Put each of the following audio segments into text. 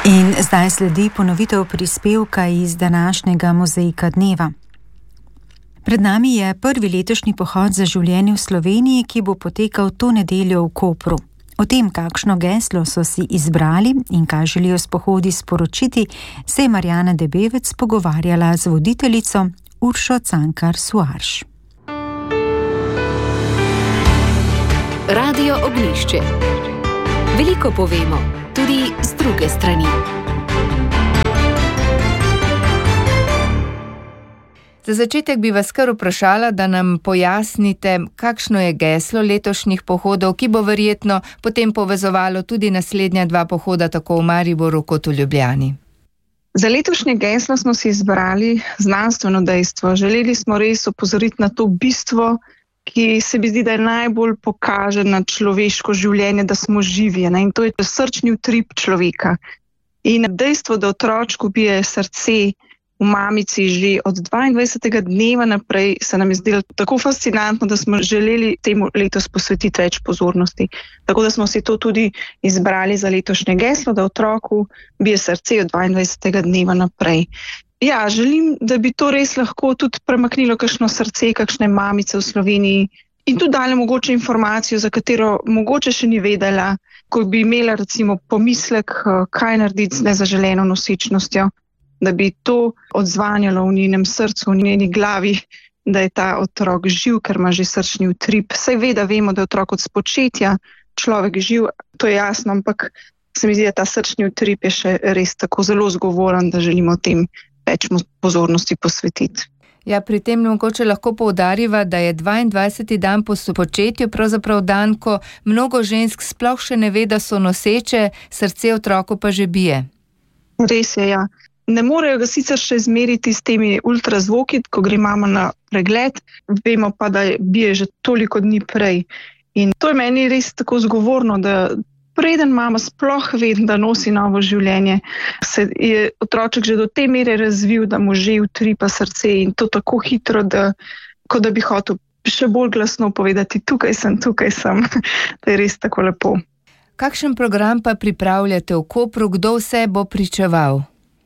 In zdaj sledi ponovitev prispevka iz današnjega Mozaika dneva. Pred nami je prvi letošnji pohod za življenje v Sloveniji, ki bo potekal to nedeljo v Kopru. O tem, kakšno geslo so si izbrali in kaj želijo s pohodi sporočiti, se je Marjana Debevec pogovarjala z voditeljico Uršo Cankar-Suarš. Radio Ognjišče. Veliko povemo, tudi z druge strani. Za začetek bi vas kar vprašala, da nam pojasnite, kakšno je geslo letošnjih pohodov, ki bo verjetno potem povezovalo tudi naslednja dva pohoda tako v Mariboru kot v Ljubljani. Za letošnje geslo smo si izbrali znanstveno dejstvo. Želeli smo res opozoriti na to bistvo, ki se mi zdi, da je najbolj pokaže na človeško življenje, da smo živi. In to je srčni utrip človeka. In dejstvo, da otročku bije srce v mamici že od 22. dneva naprej, se nam je zdelo tako fascinantno, da smo želeli temu letos posvetiti več pozornosti. Tako da smo si to tudi izbrali za letošnje geslo, da otroku bije srce od 22. dneva naprej. Ja, želim, da bi to res lahko tudi premaknilo kakšno srce, kakšne mamice v Sloveniji in tudi dali mogoče informacijo, za katero mogoče še ni vedela, ko bi imela recimo pomislek, kaj narediti z nezaželeno nosečnostjo, da bi to odzvanjalo v njenem srcu, v njeni glavi, da je ta otrok živ, ker ima že srčni utrip. Saj vemo, da je otrok od spočetja človek živ, to je jasno, ampak se mi zdi, da ta srčni utrip je še res tako zelo zgovoren, da želimo tem več pozornosti posvetiti. Ja, pri tem mogoče lahko poudariva, da je 22. dan po spočetju pravzaprav dan, ko mnogo žensk sploh še ne ve, da so noseče, srce otroku pa že bije. Res je, ja. Ne morejo ga sicer še izmeriti s temi ultrazvoki, ko gre mama na pregled, vemo pa, da bije že toliko dni prej. In to je meni res tako zgovorno, da preden mama sploh ve, da nosi novo življenje, se je otroček že do te mere razvil, da mu že utripa srce in to tako hitro, da kot da bi hotel še bolj glasno povedati, tukaj sem. To je res tako lepo. Kakšen program pa pripravljate v Kopru, kdo vse bo pričeval?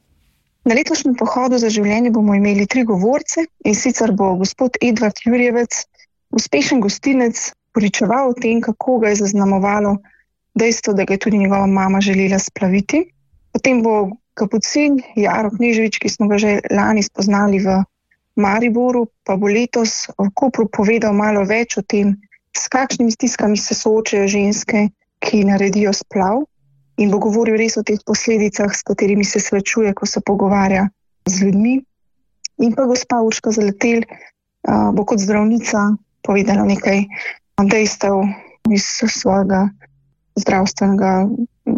Na letošnjem pohodu za življenje bomo imeli 3 govorce in sicer bo gospod Edvard Jurjevec, uspešen gostinec, pričeval o tem, kako ga je zaznamovalo dejstvo, da ga je tudi njegova mama želela splaviti. Potem bo kapucin Jaro Kneževič, ki smo ga že lani spoznali v Mariboru, pa bo letos v Kopru povedal malo več o tem, s kakšnimi stiskami se soočajo ženske, ki naredijo splav. In bo govoril res o teh posledicah, s katerimi se srečuje, ko se pogovarja z ljudmi. In pa gospa Urška Zaletelj bo kot zdravnica povedala nekaj dejstev iz svojega zdravstvenega,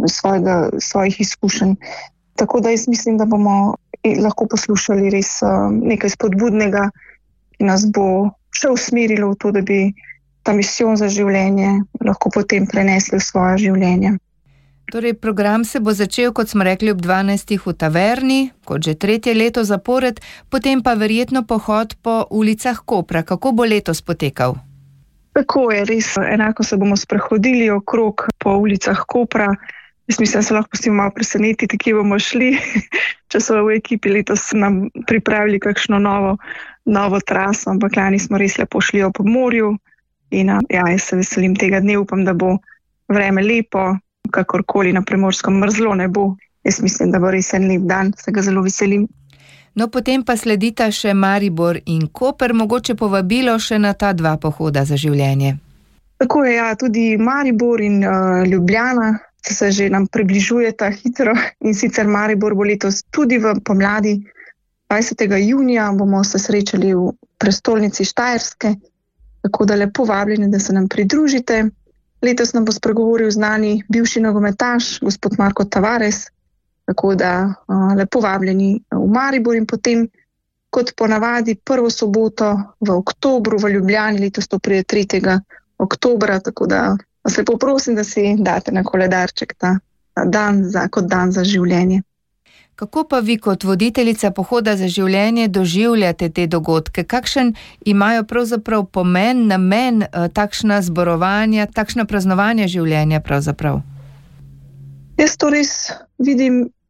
svojih izkušenj. Tako da jaz mislim, da bomo lahko poslušali res nekaj spodbudnega, ki nas bo še usmerilo v to, da bi ta misijon za življenje lahko potem prenesli v svoje življenje. Torej, program se bo začel, kot smo rekli, ob 12. v taverni, kot že 3. leto zapored, potem pa verjetno pohod po ulicah Kopra. Kako bo letos potekal? Tako je, res. Enako se bomo sprehodili okrog po ulicah Kopra. Jaz mislim, da se lahko pustimo malo presenetiti, kje bomo šli. Če so v ekipi letos nam pripravili kakšno novo traso, ampak lani smo res lepo šli ob morju. In jaz se veselim tega dne, upam, da bo vreme lepo, kakorkoli na Primorskem mrzlo ne bo. Jaz mislim, da bo res en lep dan, se ga zelo veselim. No, potem pa sledita še Maribor in Koper, mogoče povabilo še na ta 2 pohoda za življenje. Tako je, ja, tudi Maribor in Ljubljana se že nam približujeta hitro in sicer Maribor bo letos tudi v pomladi. 20. junija bomo se srečali v prestolnici Štajerske, tako da lepo vabljeni, da se nam pridružite. Letos nam bo spregovoril znani bivši nogometaš, gospod Marko Tavares, tako da lepo vabljeni v Maribor in potem, kot ponavadi, prvo soboto v oktobru v Ljubljani, letos to pride 3. oktobra, tako da vas lepo prosim, da si date na koledarček ta dan kot dan za življenje. Kako pa vi kot voditeljica pohoda za življenje doživljate te dogodke? Kakšen imajo pravzaprav pomen, namen takšna zborovanja, takšna praznovanja življenja pravzaprav? Jaz to res vidim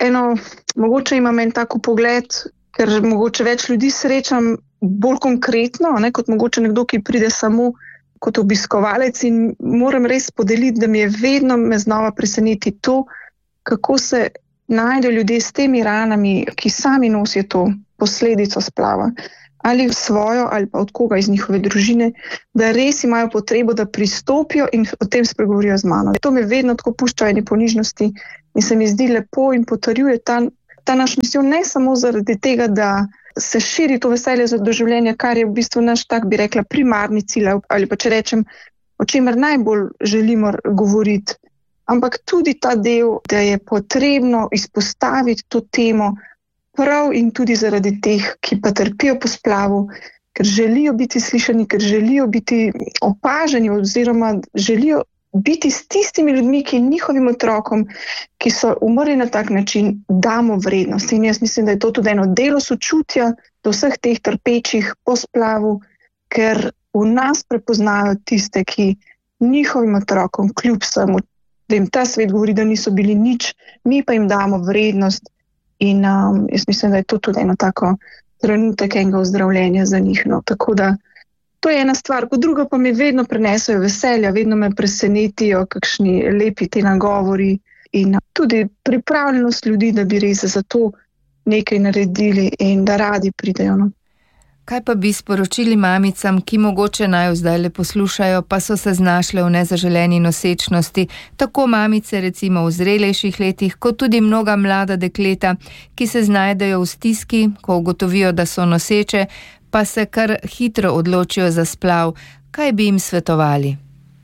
mogoče imam en tako pogled, ker mogoče več ljudi srečam bolj konkretno, ne, kot mogoče nekdo, ki pride samo kot obiskovalec, in moram res podeliti, da mi je vedno me znova preseneti to, kako se najdejo ljudje s temi ranami, ki sami nosijo to posledico splava, ali svojo, ali pa od koga iz njihove družine, da res imajo potrebo, da pristopijo in o tem spregovorijo z mano. To me vedno tako pušča ene ponižnosti in se mi zdi lepo in potrjuje ta naš misijon, ne samo zaradi tega, da se širi to veselje za doživljenje, kar je v bistvu naš, tak bi rekla, primarni cilj, ali pa če rečem, o čemer najbolj želimo govoriti, ampak tudi ta del, da je potrebno izpostaviti to temo prav in tudi zaradi teh, ki pa trpijo po splavu, ker želijo biti slišani, ker želijo biti opaženi oziroma želijo biti s tistimi ljudmi, ki njihovim otrokom, ki so umrli na tak način, damo vrednost. In jaz mislim, da je to tudi eno delo sočutja do vseh teh trpečih po splavu, ker v nas prepoznajo tiste, ki njihovim otrokom kljub samo, da jim ta svet govori, da niso bili nič, mi pa jim damo vrednost. In jaz mislim, da je to tudi eno tako trenutek enega ozdravljenja za njih. No. Tako da to je ena stvar. Kot drugo pa mi vedno prenesajo veselja, vedno me presenetijo kakšni lepi te nagovori in tudi pripravljenost ljudi, da bi res za to nekaj naredili in da radi pridejo. No. Kaj pa bi sporočili mamicam, ki mogoče naju zdaj le poslušajo, pa so se znašle v nezaželeni nosečnosti, tako mamice recimo v zrelejših letih, kot tudi mnoga mlada dekleta, ki se znajdejo v stiski, ko ugotovijo, da so noseče, pa se kar hitro odločijo za splav. Kaj bi jim svetovali?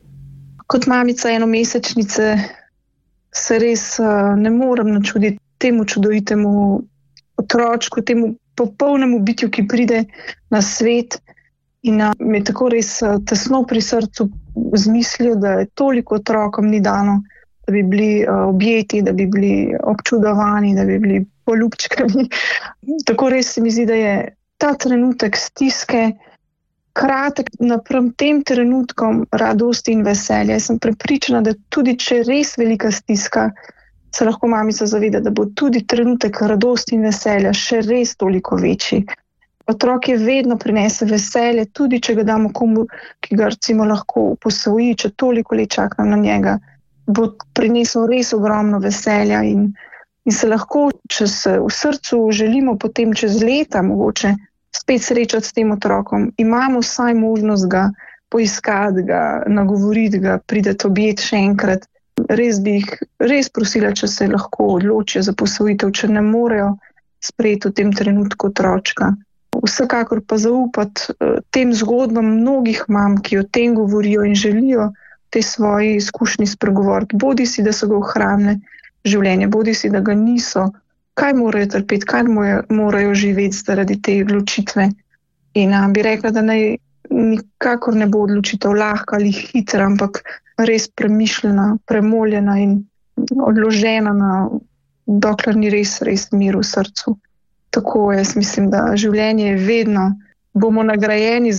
Kot mamica enomesečnice se res ne morem načuditi temu čudovitemu otročku, temu popolnemu bitju, ki pride na svet, in mi je tako res tesno pri srcu z mislijo, da je toliko otrokom ni dano, da bi bili objeti, da bi bili občudovani, da bi bili poljubčkani. Tako res se mi zdi, da je ta trenutek stiske kratek napram tem trenutkom radosti in veselja. Jaz sem prepričana, da tudi če res velika stiska, se lahko mamica zaveda, da bo tudi trenutek radosti in veselja še res toliko večji. Otrok je vedno prinese veselje, tudi če ga damo komu, ki ga recimo lahko posvoji, če toliko let čakam na njega, bo prinesel res ogromno veselja in se lahko, če se v srcu želimo potem čez leta mogoče spet srečati s tem otrokom, imamo vsaj možnost ga poiskati, ga nagovoriti, ga prideti objeti še enkrat. Res bi jih prosila, če se lahko odločijo za posvojitev, če ne morejo sprejeti v tem trenutku otročka. Vsekakor pa zaupati tem zgodbam mnogih mam, ki o tem govorijo in želijo te svoje izkušnje spregovoriti. Bodi si, da so ga ohranile življenje, bodi si, da ga niso. Kaj morajo trpeti, kaj morajo živeti zaradi te odločitve. In bi rekla, da nikakor ne bo odločitev lahka ali hitra, ampak res premišljena, premoljena in odložena, dokler ni res mir v srcu. Tako jaz mislim, da življenje je vedno, bomo nagrajeni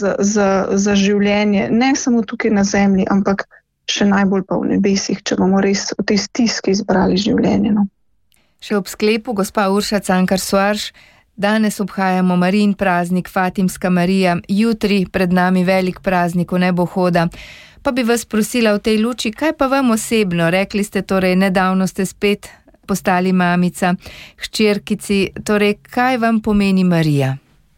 za življenje, ne samo tukaj na zemlji, ampak še najbolj pa v nebesih, če bomo res v tej stiski izbrali življenje. No. Še ob sklepu, gospa Urša Cankar Soarš, danes obhajamo Marijin praznik, Fatimska Marija, jutri pred nami velik praznik v nebohoda. Pa bi vas prosila v tej luči, kaj pa vam osebno? Rekli ste, torej nedavno ste spet postali mamica, hčerkici, torej kaj vam pomeni Marija?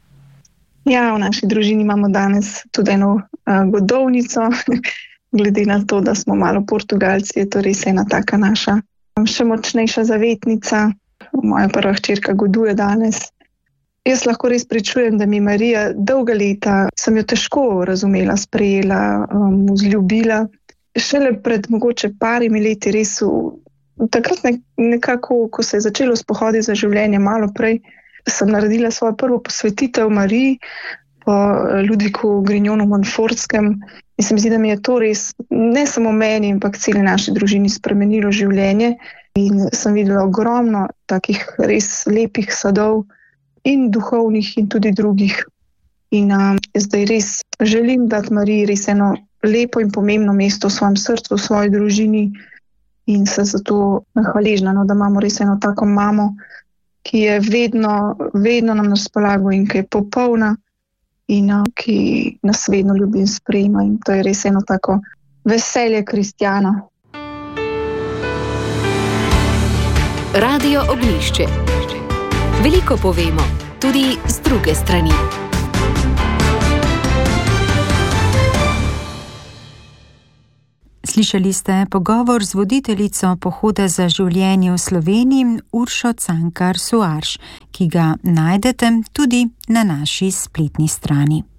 Ja, v naši družini imamo danes tudi eno godovnico, glede na to, da smo malo Portugalci, je to res ena taka naša še močnejša zavetnica. Moja prva hčerka goduje danes. Jaz lahko res pričujem, da mi Marija dolga leta, sem jo težko razumela, sprejela, vzljubila. Šele pred mogoče parimi leti res takrat nekako, ko se je začelo s pohodi za življenje malo prej, sem naredila svojo prvo posvetitev Mariji po Ludviku Grignonu Montfortskem in se mi zdi, da mi je to res ne samo meni, ampak celi naši družini spremenilo življenje in sem videla ogromno takih res lepih sadov in duhovnih in tudi drugih. In zdaj res želim dati Mariji res eno lepo in pomembno mesto v svojem srcu, v svoji družini in se zato hvaležna, da imamo res eno tako mamo, ki je vedno nam na razpolago in ki je popolna in ki nas vedno ljubi in sprejema. In to je res eno tako veselje kristjana. Radio Ognjišče. Veliko povemo, tudi z druge strani. Slišali ste pogovor z voditeljico Pohoda za življenje v Sloveniji Uršo Cankar Suarš, ki ga najdete tudi na naši spletni strani.